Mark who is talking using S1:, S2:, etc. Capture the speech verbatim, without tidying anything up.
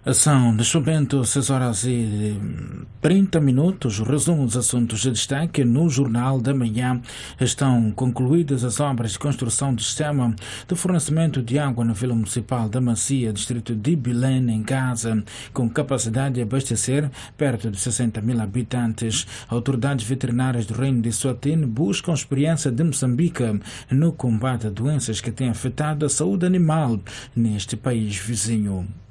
S1: São, neste momento, seis horas e trinta minutos. O resumo dos assuntos de destaque no Jornal da Manhã. Estão concluídas as obras de construção do sistema de fornecimento de água na Vila Municipal da Macia, distrito de Belém, em Gaza, com capacidade de abastecer perto de sessenta mil habitantes. Autoridades veterinárias do Reino de Eswatini buscam experiência de Moçambique no combate a doenças que têm afetado a saúde animal neste país vizinho.